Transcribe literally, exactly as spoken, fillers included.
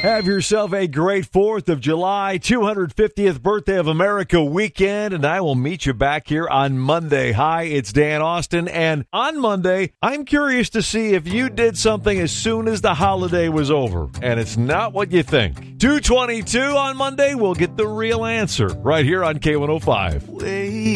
Have yourself a great fourth of July, two hundred fiftieth birthday of America weekend, and I will meet you back here on Monday. Hi, it's Dan Austin, and on Monday, I'm curious to see if you did something as soon as the holiday was over, and it's not what you think. two twenty-two on Monday, we'll get the real answer right here on K one oh five.